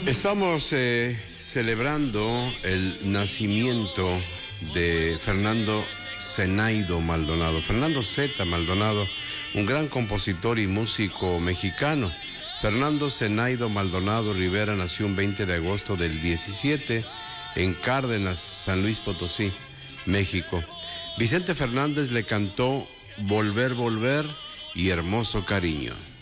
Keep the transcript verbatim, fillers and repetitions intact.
Estamos eh, celebrando el nacimiento de Fernando Zenaido Maldonado, Fernando Z. Maldonado, un gran compositor y músico mexicano. Fernando Zenaido Maldonado Rivera nació un veinte de agosto del diecisiete en Cárdenas, San Luis Potosí, México. Vicente Fernández le cantó Volver, Volver y Hermoso Cariño.